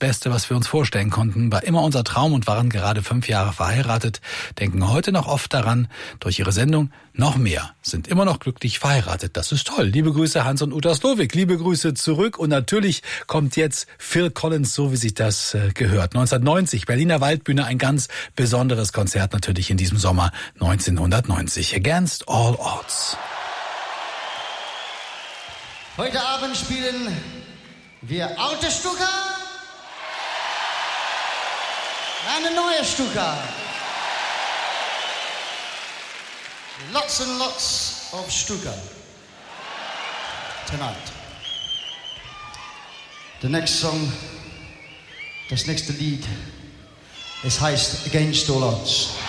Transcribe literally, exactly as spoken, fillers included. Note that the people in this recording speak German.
Beste, was wir uns vorstellen konnten, war immer unser Traum und waren gerade fünf Jahre verheiratet, denken heute noch oft daran, durch ihre Sendung noch mehr, sind immer noch glücklich verheiratet. Das ist toll. Liebe Grüße Hans und Uta Slowik, liebe Grüße zurück und natürlich kommt jetzt Phil Collins, so wie sich das äh, gehört. neunzehnhundertneunzig, Berliner Waldbühne, ein ganz besonderes Konzert natürlich in diesem Sommer neunzehnhundertneunzig. Against All Odds. Heute Abend spielen wir alte Stuka, eine neue Stuka. Lots and lots of Stuka tonight. The next song, das nächste Lied, es heißt Against All Odds.